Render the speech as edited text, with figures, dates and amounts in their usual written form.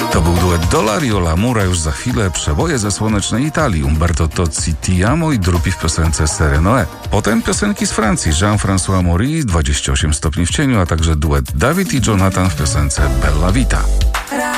To był duet Dolario Lamura, już za chwilę przeboje ze słonecznej Italii, Umberto Tozzi Ti amo i Drupi w piosence Serenoe. Potem piosenki z Francji, Jean-François Maury, 28 stopni w cieniu, a także duet Dawid i Jonathan w piosence Bella Vita.